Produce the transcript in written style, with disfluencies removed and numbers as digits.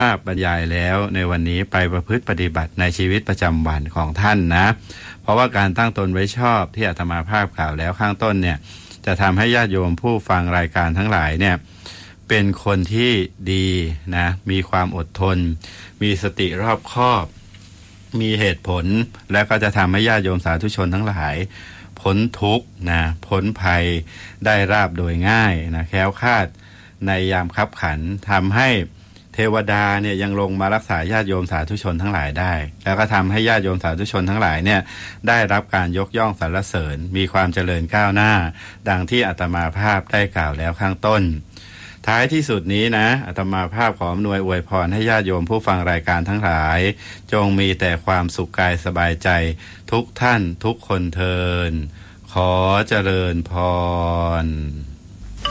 ภาพบรรยายแล้วในวันนี้ไปประพฤติปฏิบัติในชีวิตประจำวันของท่านนะเพราะว่าการตั้งตนไว้ชอบที่อาตมาภาพกล่าวแล้วข้างต้นเนี่ยจะทำให้ญาติโยมผู้ฟังรายการทั้งหลายเนี่ยเป็นคนที่ดีนะมีความอดทนมีสติรอบคอบมีเหตุผลและก็จะทำให้ญาติโยมสาธุชนทั้งหลายพ้นทุกข์นะพ้นภัยได้ราบโดยง่ายนะแคล้วคลาดในยามคับขันทำให้เทวดาเนี่ยยังลงมารักษาญาติโยมสาธุชนทั้งหลายได้แล้วก็ทำให้ญาติโยมสาธุชนทั้งหลายเนี่ยได้รับการยกย่องสรรเสริญมีความเจริญก้าวหน้าดังที่อาตมาภาพได้กล่าวแล้วข้างต้นท้ายที่สุดนี้นะอาตมาภาพขออำนวยอวยพรให้ญาติโยมผู้ฟังรายการทั้งหลายจงมีแต่ความสุขกายสบายใจทุกท่านทุกคนเทอญขอเจริญพร